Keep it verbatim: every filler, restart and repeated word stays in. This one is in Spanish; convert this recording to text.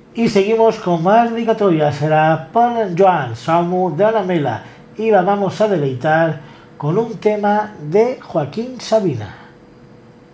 Y seguimos con más dedicatorias. Será para Joan Samu de la Mela y la vamos a deleitar con un tema de Joaquín Sabina.